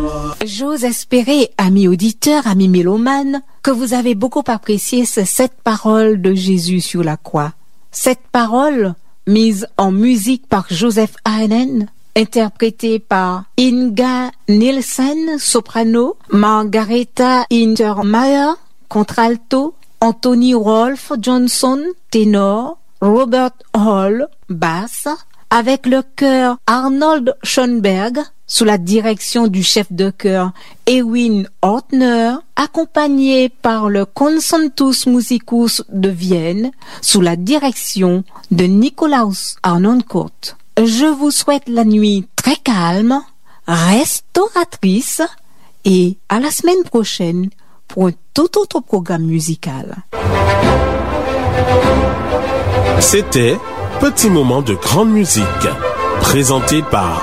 J'ose espérer, amis auditeurs, amis mélomanes, que vous avez beaucoup apprécié ces 7 paroles de Jésus sur la croix. 7 paroles mises en musique par Joseph Haydn, interprétées par Inga Nielsen, soprano, Margareta Intermeyer, contralto, Anthony Rolfe Johnson, ténor, Robert Hall, basse, avec le chœur Arnold Schoenberg, sous la direction du chef de chœur Erwin Ortner, accompagné par le Concertus Musicus de Vienne, sous la direction de Nikolaus Harnoncourt. Je vous souhaite la nuit très calme, restauratrice, et à la semaine prochaine pour un tout autre programme musical. C'était Petit moment de grande musique, présenté par